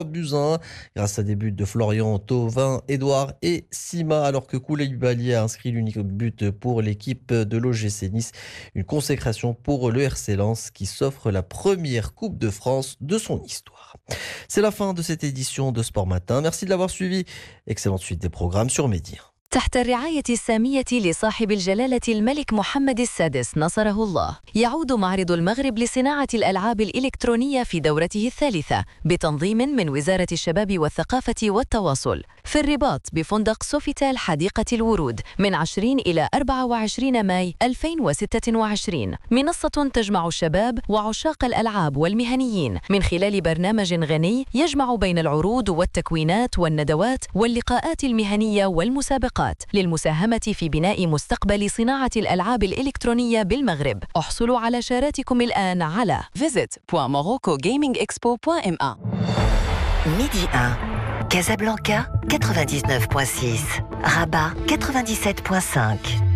Buzyn, grâce à des buts de Florian Thauvin, Edouard et Sima, alors que Koulibaly a inscrit l'unique but pour l'équipe de l'OGC Nice. Une consécration pour le RC Lens qui s'offre la première Coupe de France de son histoire. C'est la fin de cette édition de Sport Matin. Merci de l'avoir suivi. Excellente suite des programmes sur Média. تحت الرعاية السامية لصاحب الجلالة الملك محمد السادس نصره الله، يعود معرض المغرب لصناعة الألعاب الإلكترونية في دورته الثالثة بتنظيم من وزارة الشباب والثقافة والتواصل في الرباط بفندق سوفيتال حديقة الورود من 20 إلى 24 ماي 2026. منصة تجمع الشباب وعشاق الألعاب والمهنيين من خلال برنامج غني يجمع بين العروض والتكوينات والندوات واللقاءات المهنية والمسابقات للمساهمة في بناء مستقبل صناعة الألعاب الإلكترونية بالمغرب. احصلوا على شاراتكم الآن على visit.moroccogamingexpo.ma. Midi 1, Casablanca 99.6, Rabat 97.5.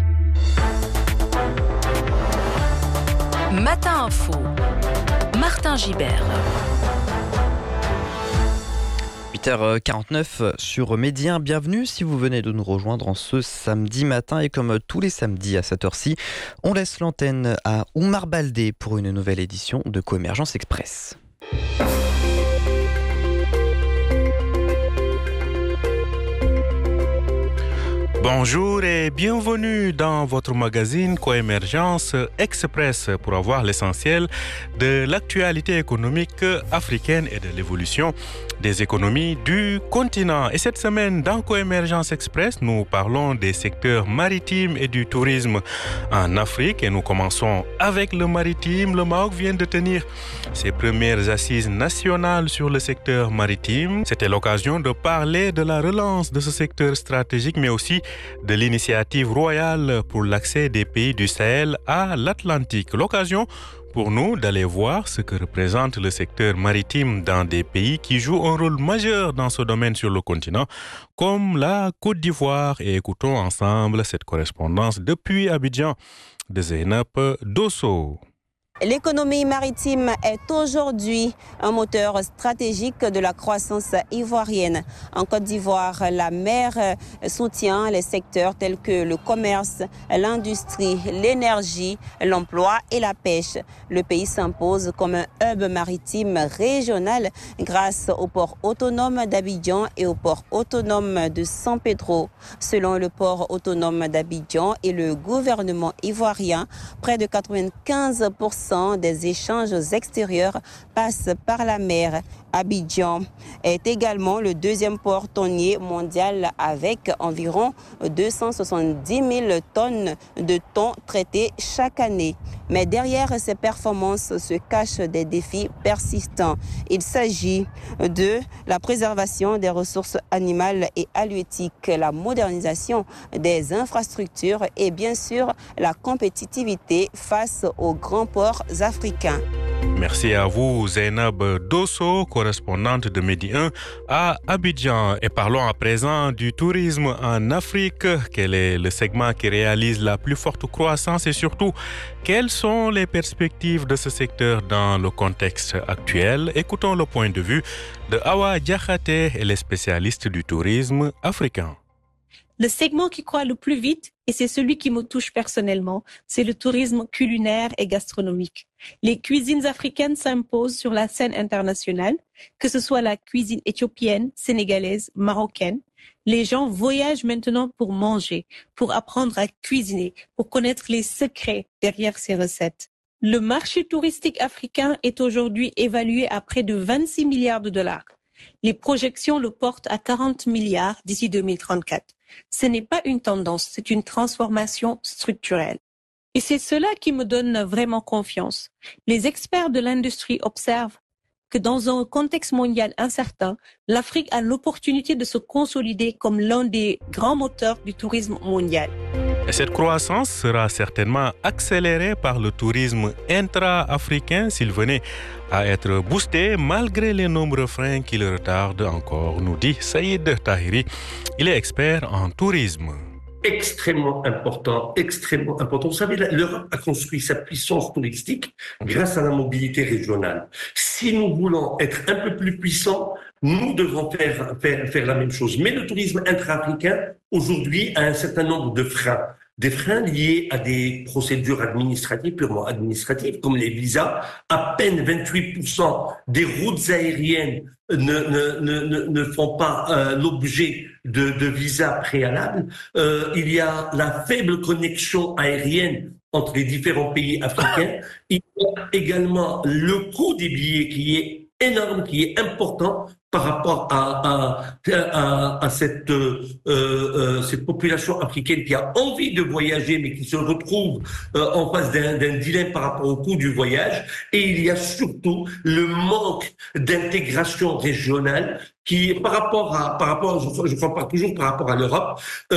Matin Info, Martin Gibert. 8h49 sur Média. Bienvenue si vous venez de nous rejoindre en ce samedi matin. Et comme tous les samedis à cette heure-ci, on laisse l'antenne à Oumar Baldé pour une nouvelle édition de Coémergence Express. Bonjour et bienvenue dans votre magazine Coémergence Express pour avoir l'essentiel de l'actualité économique africaine et de l'évolution des économies du continent. Et cette semaine, dans Coémergence Express, nous parlons des secteurs maritimes et du tourisme en Afrique. Et nous commençons avec le maritime. Le Maroc vient de tenir ses premières assises nationales sur le secteur maritime. C'était l'occasion de parler de la relance de ce secteur stratégique, mais aussi de l'initiative royale pour l'accès des pays du Sahel à l'Atlantique. L'occasion pour nous d'aller voir ce que représente le secteur maritime dans des pays qui jouent un rôle majeur dans ce domaine sur le continent, comme la Côte d'Ivoire. Et écoutons ensemble cette correspondance depuis Abidjan de Zeynep Dosso. L'économie maritime est aujourd'hui un moteur stratégique de la croissance ivoirienne. En Côte d'Ivoire, la mer soutient les secteurs tels que le commerce, l'industrie, l'énergie, l'emploi et la pêche. Le pays s'impose comme un hub maritime régional grâce au port autonome d'Abidjan et au port autonome de San Pedro. Selon le port autonome d'Abidjan et le gouvernement ivoirien, près de 95% des échanges extérieurs passent par la mer. Abidjan est également le deuxième port tonnier mondial avec environ 270 000 tonnes de thon traités chaque année. Mais derrière ces performances se cachent des défis persistants. Il s'agit de la préservation des ressources animales et halieutiques, la modernisation des infrastructures et bien sûr la compétitivité face aux grands ports africains. Merci à vous, Zeynep Dosso, correspondante de Midi 1 à Abidjan. Et parlons à présent du tourisme en Afrique. Quel est le segment qui réalise la plus forte croissance et surtout, quelles sont les perspectives de ce secteur dans le contexte actuel? Écoutons le point de vue de Awa Diakhaté, elle est spécialiste du tourisme africain. Le segment qui croît le plus vite, et c'est celui qui me touche personnellement, c'est le tourisme culinaire et gastronomique. Les cuisines africaines s'imposent sur la scène internationale, que ce soit la cuisine éthiopienne, sénégalaise, marocaine. Les gens voyagent maintenant pour manger, pour apprendre à cuisiner, pour connaître les secrets derrière ces recettes. Le marché touristique africain est aujourd'hui évalué à près de 26 milliards de dollars. Les projections le portent à 40 milliards d'ici 2034. Ce n'est pas une tendance, c'est une transformation structurelle. Et c'est cela qui me donne vraiment confiance. Les experts de l'industrie observent que dans un contexte mondial incertain, l'Afrique a l'opportunité de se consolider comme l'un des grands moteurs du tourisme mondial. Et cette croissance sera certainement accélérée par le tourisme intra-africain s'il venait à être boosté malgré les nombreux freins qui le retardent encore, nous dit Saïd Tahiri. Il est expert en tourisme. Extrêmement important, extrêmement important. Vous savez, l'Europe a construit sa puissance touristique grâce à la mobilité régionale. Si nous voulons être un peu plus puissants, Nous devons faire la même chose. Mais le tourisme intra-africain, aujourd'hui, a un certain nombre de freins. Des freins liés à des procédures administratives, purement administratives, comme les visas. À peine 28% des routes aériennes ne font pas l'objet de visas préalables. Il y a la faible connexion aérienne entre les différents pays africains. Il y a également le coût des billets qui est énorme, qui est important par rapport à cette population africaine qui a envie de voyager mais qui se retrouve en face d'un dilemme par rapport au coût du voyage. Et il y a surtout le manque d'intégration régionale qui, par rapport, je compare toujours par rapport à l'Europe,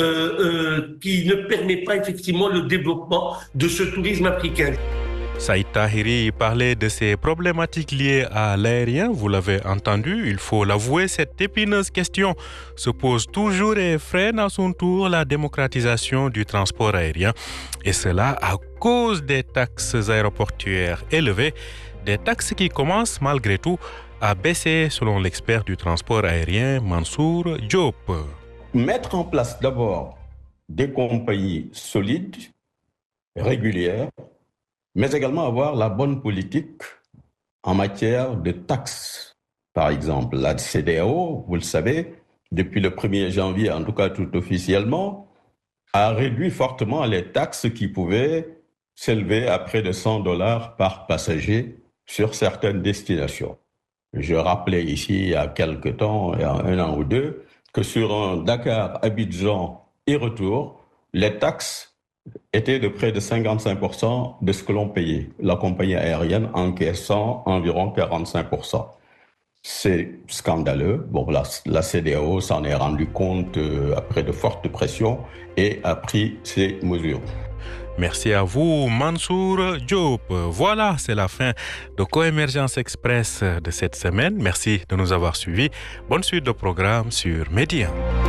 qui ne permet pas effectivement le développement de ce tourisme africain. Saïd Tahiri parlait de ces problématiques liées à l'aérien. Vous l'avez entendu, il faut l'avouer, cette épineuse question se pose toujours et freine à son tour la démocratisation du transport aérien. Et cela à cause des taxes aéroportuaires élevées, des taxes qui commencent malgré tout à baisser selon l'expert du transport aérien Mansour Diop. Mettre en place d'abord des compagnies solides, régulières, mais également avoir la bonne politique en matière de taxes. Par exemple, la CEDEAO, vous le savez, depuis le 1er janvier, en tout cas tout officiellement, a réduit fortement les taxes qui pouvaient s'élever à près de $100 par passager sur certaines destinations. Je rappelais ici, il y a quelque temps, il y a 1 an ou 2, que sur un Dakar-Abidjan et retour, les taxes était de près de 55% de ce que l'on payait. La compagnie aérienne encaissant environ 45%. C'est scandaleux. Bon, la CEDEAO s'en est rendu compte après de fortes pressions et a pris ces mesures. Merci à vous, Mansour Diop. Voilà, c'est la fin de Coémergence Express de cette semaine. Merci de nous avoir suivis. Bonne suite de programme sur Média.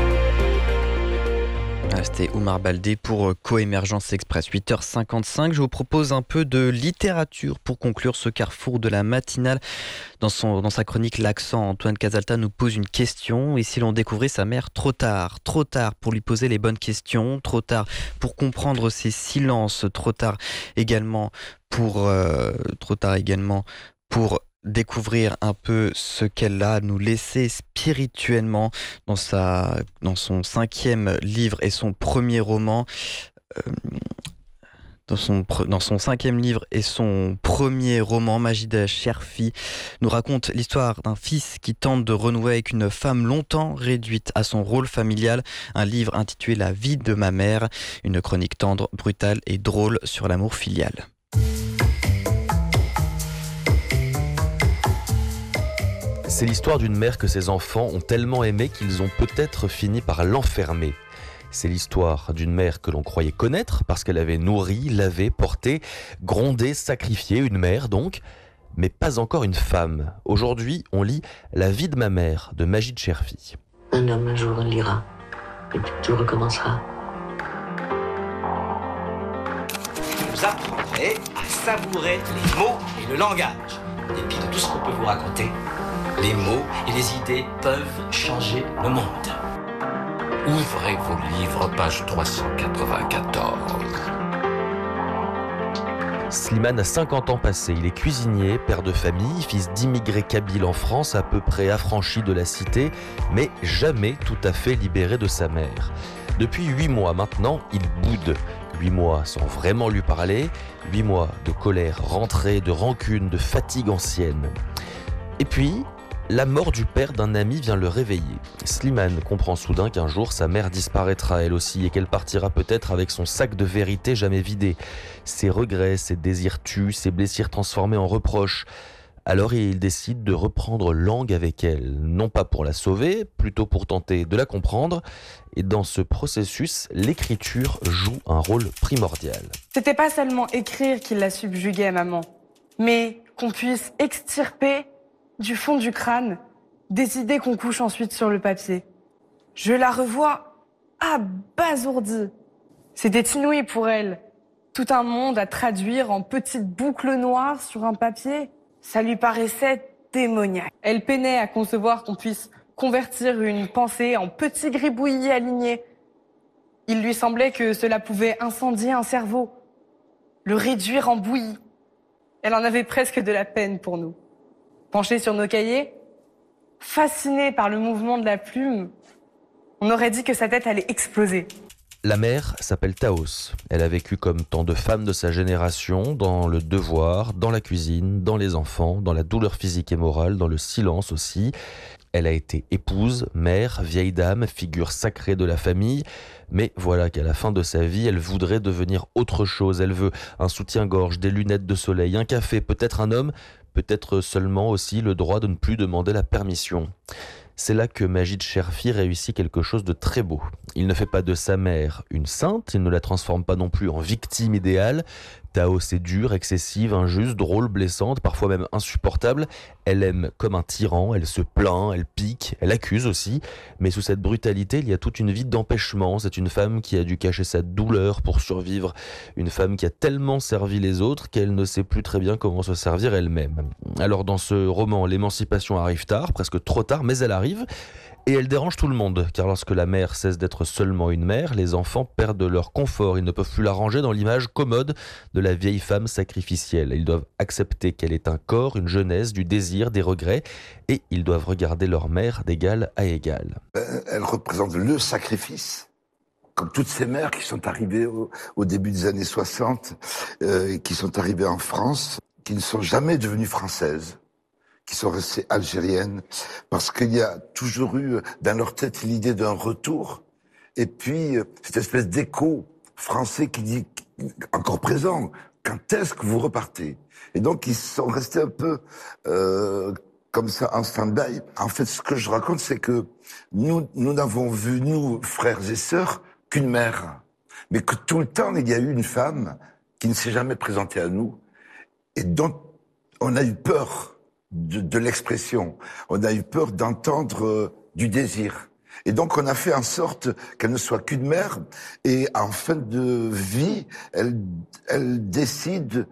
C'était Oumar Baldé pour Coémergence Express, 8h55. Je vous propose un peu de littérature pour conclure ce carrefour de la matinale. Dans sa chronique L'Accent, Antoine Casalta nous pose une question. Et si l'on découvrait sa mère trop tard pour lui poser les bonnes questions, trop tard pour comprendre ses silences, trop tard également pour découvrir un peu ce qu'elle a à nous laisser spirituellement dans son 5e livre et son premier roman. Dans son 5e livre et son premier roman, Majid Cherfi nous raconte l'histoire d'un fils qui tente de renouer avec une femme longtemps réduite à son rôle familial. Un livre intitulé La vie de ma mère, une chronique tendre, brutale et drôle sur l'amour filial. C'est l'histoire d'une mère que ses enfants ont tellement aimée qu'ils ont peut-être fini par l'enfermer. C'est l'histoire d'une mère que l'on croyait connaître parce qu'elle avait nourri, lavé, porté, grondé, sacrifié, une mère donc, mais pas encore une femme. Aujourd'hui, on lit La vie de ma mère de Majid Cherfi. Un homme un jour lira, et puis tout recommencera. Vous apprendrez à savourer les mots et le langage. En dépit de tout ce qu'on peut vous raconter, les mots et les idées peuvent changer le monde. Ouvrez vos livres, page 394. Slimane a 50 ans passés. Il est cuisinier, père de famille, fils d'immigrés kabyles en France, à peu près affranchi de la cité, mais jamais tout à fait libéré de sa mère. Depuis 8 mois maintenant, il boude. 8 mois sans vraiment lui parler, 8 mois de colère rentrée, de rancune, de fatigue ancienne. Et puis, la mort du père d'un ami vient le réveiller. Slimane comprend soudain qu'un jour sa mère disparaîtra elle aussi et qu'elle partira peut-être avec son sac de vérité jamais vidé. Ses regrets, ses désirs tués, ses blessures transformées en reproches. Alors il décide de reprendre langue avec elle, non pas pour la sauver, plutôt pour tenter de la comprendre. Et dans ce processus, l'écriture joue un rôle primordial. C'était pas seulement écrire qui l'a subjuguée, maman, mais qu'on puisse extirper du fond du crâne des idées qu'on couche ensuite sur le papier. Je la revois abasourdie. C'était inouï pour elle. Tout un monde à traduire en petites boucles noires sur un papier. Ça lui paraissait démoniaque. Elle peinait à concevoir qu'on puisse convertir une pensée en petits gribouillis alignés. Il lui semblait que cela pouvait incendier un cerveau, le réduire en bouillie. Elle en avait presque de la peine pour nous. Penchée sur nos cahiers, fascinée par le mouvement de la plume, on aurait dit que sa tête allait exploser. La mère s'appelle Taos. Elle a vécu comme tant de femmes de sa génération, dans le devoir, dans la cuisine, dans les enfants, dans la douleur physique et morale, dans le silence aussi. Elle a été épouse, mère, vieille dame, figure sacrée de la famille. Mais voilà qu'à la fin de sa vie, elle voudrait devenir autre chose. Elle veut un soutien-gorge, des lunettes de soleil, un café, peut-être un homme, peut-être seulement aussi le droit de ne plus demander la permission. C'est là que Majid Cherfi réussit quelque chose de très beau. Il ne fait pas de sa mère une sainte, il ne la transforme pas non plus en victime idéale. Taos est dure, excessive, injuste, drôle, blessante, parfois même insupportable. Elle aime comme un tyran, elle se plaint, elle pique, elle accuse aussi. Mais sous cette brutalité, il y a toute une vie d'empêchement. C'est une femme qui a dû cacher sa douleur pour survivre. Une femme qui a tellement servi les autres qu'elle ne sait plus très bien comment se servir elle-même. Alors dans ce roman, l'émancipation arrive tard, presque trop tard, mais elle arrive. Et elle dérange tout le monde, car lorsque la mère cesse d'être seulement une mère, les enfants perdent leur confort. Ils ne peuvent plus la ranger dans l'image commode de la vieille femme sacrificielle. Ils doivent accepter qu'elle est un corps, une jeunesse, du désir, des regrets, et ils doivent regarder leur mère d'égal à égal. Elle représente le sacrifice, comme toutes ces mères qui sont arrivées au début des années 60, qui sont arrivées en France, qui ne sont jamais devenues françaises, qui sont restées algériennes, parce qu'il y a toujours eu dans leur tête l'idée d'un retour, et puis cette espèce d'écho français qui dit, encore présent, quand est-ce que vous repartez? Et donc ils sont restés un peu comme ça en stand-by. En fait, ce que je raconte, c'est que nous n'avons vu, nous, frères et sœurs, qu'une mère, mais que tout le temps, il y a eu une femme qui ne s'est jamais présentée à nous, et dont on a eu peur de l'expression. On a eu peur d'entendre du désir. Et donc, on a fait en sorte qu'elle ne soit qu'une mère. Et en fin de vie, elle décide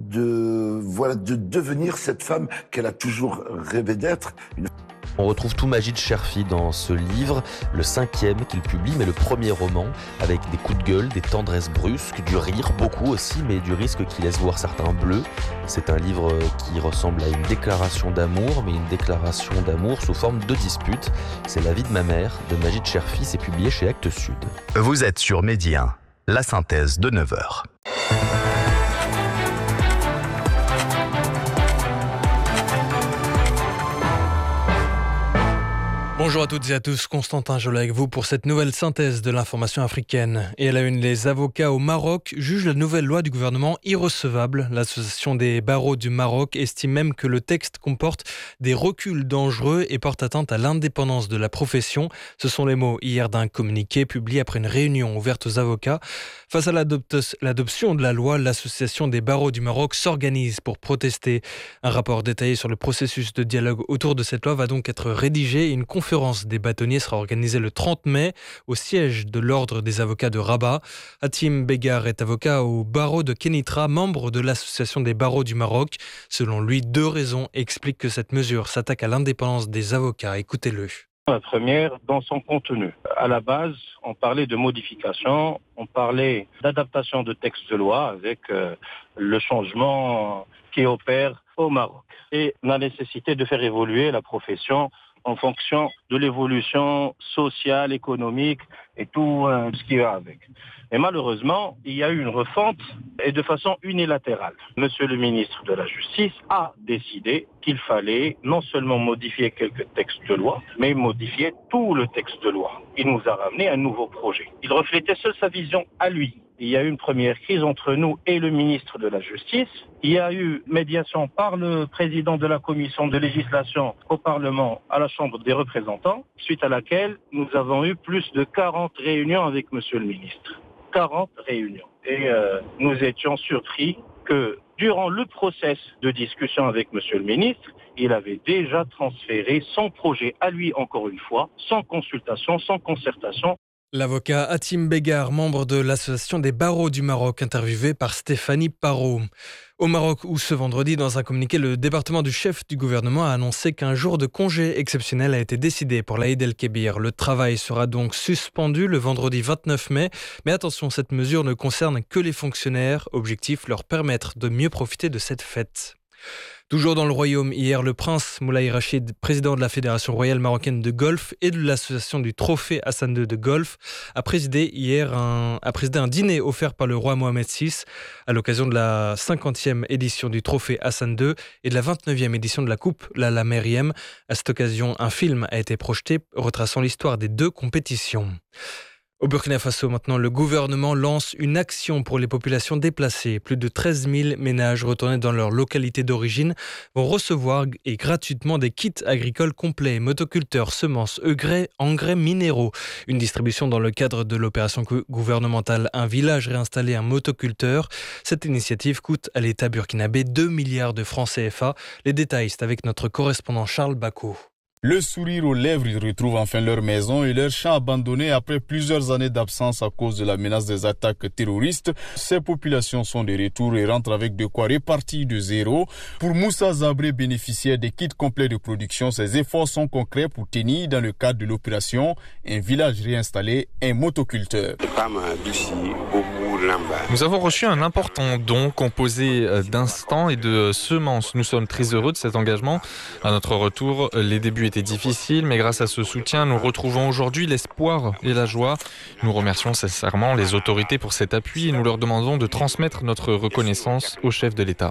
de devenir cette femme qu'elle a toujours rêvé d'être. On retrouve tout Majid Cherfi dans ce livre, le 5e qu'il publie, mais le premier roman, avec des coups de gueule, des tendresses brusques, du rire, beaucoup aussi, mais du risque qui laisse voir certains bleus. C'est un livre qui ressemble à une déclaration d'amour, mais une déclaration d'amour sous forme de dispute. C'est La vie de ma mère, de Majid Cherfi, c'est publié chez Actes Sud. Vous êtes sur Midi 1, la synthèse de 9h. Bonjour à toutes et à tous, Constantin Joly avec vous pour cette nouvelle synthèse de l'information africaine. Et à la une, les avocats au Maroc jugent la nouvelle loi du gouvernement irrecevable. L'association des barreaux du Maroc estime même que le texte comporte des reculs dangereux et porte atteinte à l'indépendance de la profession. Ce sont les mots hier d'un communiqué publié après une réunion ouverte aux avocats. Face à l'adoption de la loi, l'association des barreaux du Maroc s'organise pour protester. Un rapport détaillé sur le processus de dialogue autour de cette loi va donc être rédigé et une conférence des bâtonniers sera organisée le 30 mai au siège de l'Ordre des avocats de Rabat. Hatim Begar est avocat au barreau de Kenitra, membre de l'association des barreaux du Maroc. Selon lui, 2 raisons expliquent que cette mesure s'attaque à l'indépendance des avocats. Écoutez-le. La première, dans son contenu. À la base, on parlait de modification, on parlait d'adaptation de textes de loi avec le changement qui opère au Maroc et la nécessité de faire évoluer la profession en fonction de l'évolution sociale, économique et tout ce qui va avec. Et malheureusement, il y a eu une refonte et de façon unilatérale. Monsieur le ministre de la Justice a décidé qu'il fallait non seulement modifier quelques textes de loi, mais modifier tout le texte de loi. Il nous a ramené un nouveau projet. Il reflétait seul sa vision à lui. Il y a eu une première crise entre nous et le ministre de la Justice. Il y a eu médiation par le président de la commission de législation au Parlement à la Chambre des représentants, suite à laquelle nous avons eu plus de 40 réunions avec monsieur le ministre. 40 réunions. Et nous étions surpris que durant le process de discussion avec monsieur le ministre, il avait déjà transféré son projet à lui, encore une fois, sans consultation, sans concertation. L'avocat Hatim Begar, membre de l'Association des barreaux du Maroc, interviewé par Stéphanie Parot. Au Maroc, où ce vendredi, dans un communiqué, le département du chef du gouvernement a annoncé qu'un jour de congé exceptionnel a été décidé pour l'Aïd el-Kébir. Le travail sera donc suspendu le vendredi 29 mai. Mais attention, cette mesure ne concerne que les fonctionnaires. Objectif, leur permettre de mieux profiter de cette fête. Toujours dans le royaume, hier, le prince Moulay Rachid, président de la Fédération royale marocaine de golf et de l'association du Trophée Hassan II de golf, a présidé un dîner offert par le roi Mohamed VI à l'occasion de la 50e édition du Trophée Hassan II et de la 29e édition de la Coupe Lalla Meriem. À cette occasion, un film a été projeté retraçant l'histoire des deux compétitions. Au Burkina Faso, maintenant, le gouvernement lance une action pour les populations déplacées. Plus de 13 000 ménages retournés dans leur localité d'origine vont recevoir et gratuitement des kits agricoles complets, motoculteurs, semences, engrais minéraux. Une distribution dans le cadre de l'opération gouvernementale Un village réinstallé, un motoculteur. Cette initiative coûte à l'État burkinabé 2 milliards de francs CFA. Les détails, c'est avec notre correspondant Charles Bako. Le sourire aux lèvres, ils retrouvent enfin leur maison et leur champ abandonné après plusieurs années d'absence à cause de la menace des attaques terroristes. Ces populations sont de retour et rentrent avec de quoi répartir de zéro. Pour Moussa Zabré, bénéficiaire des kits complets de production, ces efforts sont concrets pour tenir dans le cadre de l'opération Un village réinstallé, un motoculteur. Nous avons reçu un important don composé d'instants et de semences. Nous sommes très heureux de cet engagement. À notre retour, les débuts étaient difficiles, mais grâce à ce soutien, nous retrouvons aujourd'hui l'espoir et la joie. Nous remercions sincèrement les autorités pour cet appui et nous leur demandons de transmettre notre reconnaissance au chef de l'État.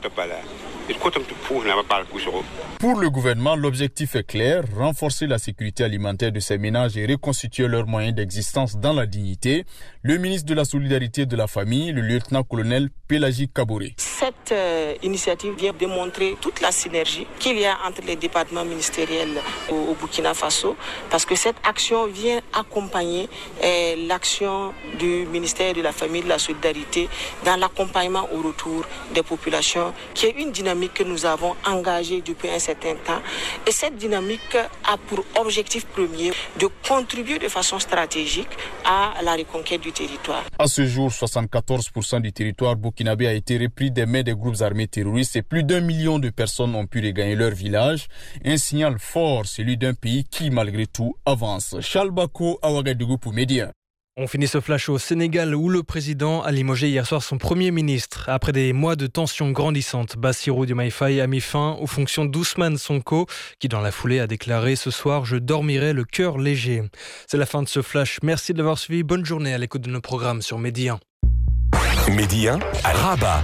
Pour le gouvernement, l'objectif est clair, renforcer la sécurité alimentaire de ces ménages et reconstituer leurs moyens d'existence dans la dignité. Le ministre de la Solidarité et de la Famille, le lieutenant-colonel Pélagie Kaboré. Cette initiative vient démontrer toute la synergie qu'il y a entre les départements ministériels au Burkina Faso, parce que cette action vient accompagner l'action du ministère de la Famille et de la Solidarité dans l'accompagnement au retour des populations, qui est une dynamique que nous avons engagée depuis un certain temps. Et cette dynamique a pour objectif premier de contribuer de façon stratégique à la reconquête du territoire. À ce jour, 74% du territoire burkinabé a été repris des mains des groupes armés terroristes et plus d'1 million de personnes ont pu regagner leur village. Un signal fort, celui d'un pays qui, malgré tout, avance. Charles Bako, à Ouagadougou pour Média. On finit ce flash au Sénégal où le président a limogé hier soir son premier ministre. Après des mois de tensions grandissantes, Bassirou Diomaye Faye a mis fin aux fonctions d'Ousmane Sonko, qui dans la foulée a déclaré « Ce soir, je dormirai le cœur léger ». C'est la fin de ce flash. Merci de l'avoir suivi. Bonne journée à l'écoute de nos programmes sur Medi 1. Medi 1, Rabat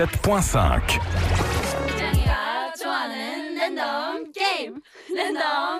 97.5.